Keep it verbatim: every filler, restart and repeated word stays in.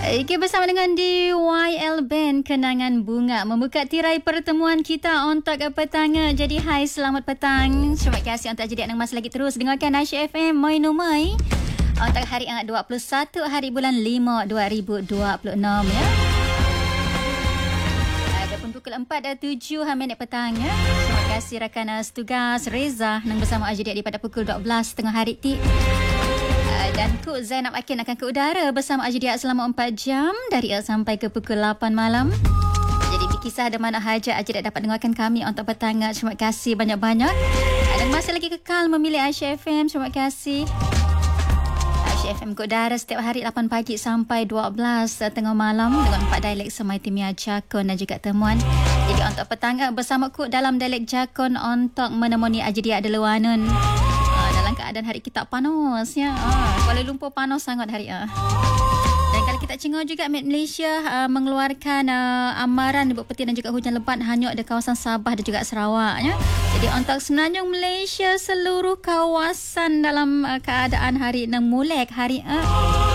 Okay, bersama dengan D Y L Band Kenangan Bunga membuka tirai pertemuan kita untuk petang. Jadi hai, selamat petang. Terima kasih untuk jadi yang masih lagi terus dengarkan Aisyah F M Mai No Mai untuk hari dua puluh satu hari bulan lima dua ribu dua puluh enam ya. Ada pun pukul empat dan tujuh minit petang ya. Terima kasih rakan setugas Reza yang bersama Ajidia di pada pukul dua belas tengah hari ti. Dan Kuk Zainab Akin akan ke udara bersama Ajidia selama empat jam dari sampai ke pukul lapan malam. Jadi berkisah ada mana haja Ajidia dapat dengarkan kami untuk petang. Terima kasih banyak-banyak. Dan masih lagi kekal memilih Aisyah F M. Terima kasih. Aisyah F M ke udara setiap hari lapan pagi sampai dua belas tengah malam dengan empat dialek Semai Timia Jakun dan juga Temuan. Jadi untuk petang bersama Kuk dalam dialek Jakun untuk menemani Ajidia ada lewanan. Keadaan hari kita panas ya. Ah, Kuala Lumpur panas sangat hari ah. Dan kalau kita tengok juga Malaysia uh, mengeluarkan uh, amaran debut peti dan juga hujan lebat hanyut di kawasan Sabah dan juga Sarawak ya. Jadi untuk Semenanjung Malaysia seluruh kawasan dalam uh, keadaan hari yang molek hari ah.